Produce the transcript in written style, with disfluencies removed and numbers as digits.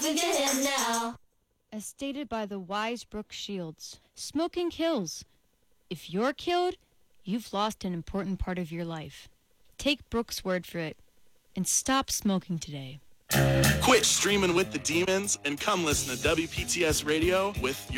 with your head now. As stated by the wise Brooke Shields, smoking kills. If you're killed, you've lost an important part of your life. Take Brooke's word for it and stop smoking today. Quit streaming with the demons and come listen to WPTS Radio with